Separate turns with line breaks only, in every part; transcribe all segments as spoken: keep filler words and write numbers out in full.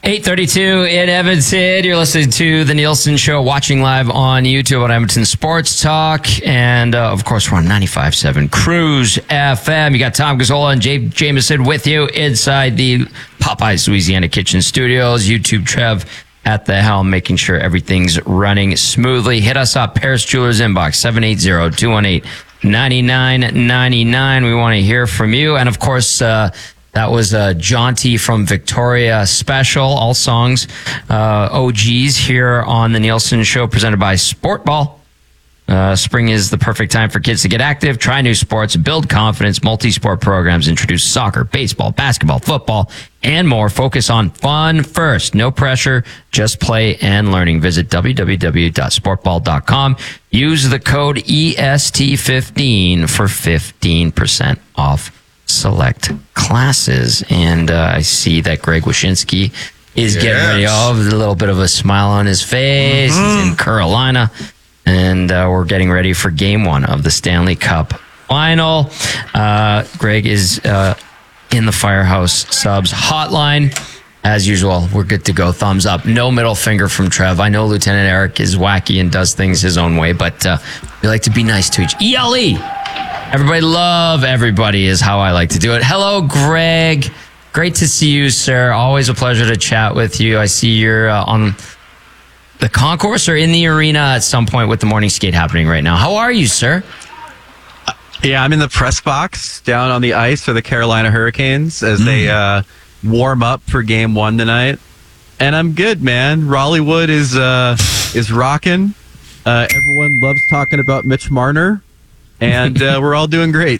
eight thirty-two in Edmonton. You're listening to The Nielsen Show, watching live on YouTube on Edmonton Sports Talk. And, uh, of course, we're on ninety-five point seven Cruise F M. You got Tom Gazzola and Jay Jameson with you inside the Popeyes Louisiana Kitchen Studios. YouTube Trev at the helm, making sure everything's running smoothly. Hit us up, Paris Jewelers inbox, seven eight zero, two one eight, nine nine nine nine. We want to hear from you. And, of course, uh, that was a Jaunty from Victoria special, all songs, uh, O Gs here on the Nielsen Show, presented by Sportball. Uh, spring is the perfect time for kids to get active, try new sports, build confidence. Multi-sport programs introduce soccer, baseball, basketball, football, and more. Focus on fun first. No pressure, just play and learning. Visit w w w dot sportball dot com. Use the code E S T fifteen for fifteen percent off select classes. And uh, I see that Greg Wyshynski is yes. getting ready. Oh, with a little bit of a smile on his face. Mm-hmm. He's in Carolina. And uh, we're getting ready for game one of the Stanley Cup final. Uh, Greg is uh, in the Firehouse Subs hotline. As usual, we're good to go. Thumbs up. No middle finger from Trev. I know Lieutenant Eric is wacky and does things his own way, but uh, we like to be nice to each. E L E. Everybody love everybody is how I like to do it. Hello, Greg. Great to see you, sir. Always a pleasure to chat with you. I see you're uh, on the concourse or in the arena at some point with the morning skate happening right now. How are you, sir?
Uh, yeah, I'm in the press box down on the ice for the Carolina Hurricanes as mm. they uh, warm up for game one tonight. And I'm good, man. Rollywood is uh, is rocking. Uh, everyone loves talking about Mitch Marner. And uh, we're all doing great.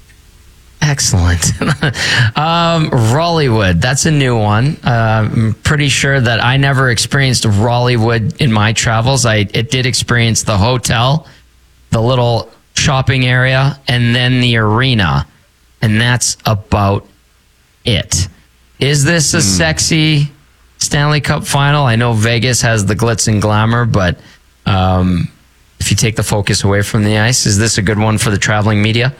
Excellent. um, Rollywood, that's a new one. Uh, I'm pretty sure that I never experienced Rollywood in my travels. I it did experience the hotel, the little shopping area, and then the arena. And that's about it. Is this a mm. sexy Stanley Cup final? I know Vegas has the glitz and glamour, but um, if you take the focus away from the ice, is this a good one for the traveling media?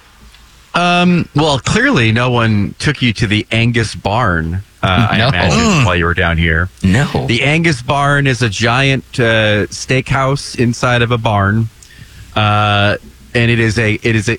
Um, well, clearly no one took you to the Angus Barn, uh, no. I imagine, mm. while you were down here.
No.
The Angus Barn is a giant uh, steakhouse inside of a barn. Uh, and it is a it is a